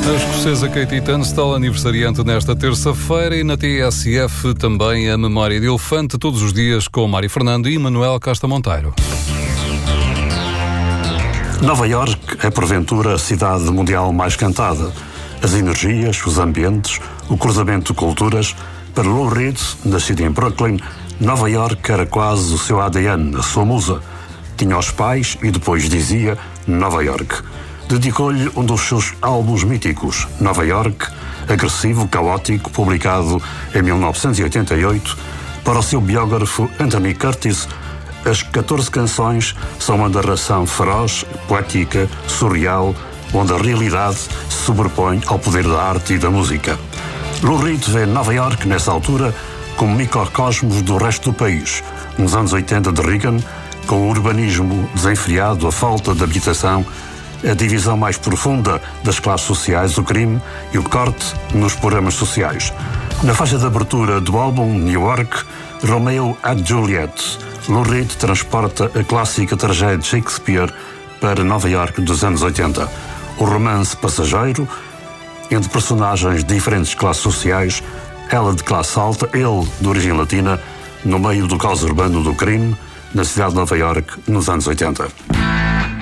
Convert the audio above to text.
A escocesa Katie Tunstall, aniversariante nesta terça-feira, e na TSF também a Memória de Elefante, todos os dias com Mário Fernando e Manuel Costa Monteiro. Nova Iorque é porventura a cidade mundial mais cantada. As energias, os ambientes, o cruzamento de culturas. Para Lou Reed, nascido em Brooklyn, Nova Iorque era quase o seu ADN, a sua musa. Tinha os pais e depois dizia Nova Iorque. Dedicou-lhe um dos seus álbuns míticos, Nova Iorque, agressivo, caótico, publicado em 1988, para o seu biógrafo Anthony Curtis. As 14 canções são uma narração feroz, poética, surreal, onde a realidade se sobrepõe ao poder da arte e da música. Lou Reed vê Nova Iorque, nessa altura, como microcosmos do resto do país. Nos anos 80 de Reagan, com o urbanismo desenfreado, a falta de habitação, a divisão mais profunda das classes sociais, o crime e o corte nos programas sociais. Na faixa de abertura do álbum New York, Romeo and Juliet, Lou Reed transporta a clássica tragédia de Shakespeare para Nova Iorque dos anos 80. O romance passageiro, entre personagens de diferentes classes sociais, ela de classe alta, ele de origem latina, no meio do caos urbano do crime, na cidade de Nova Iorque, nos anos 80.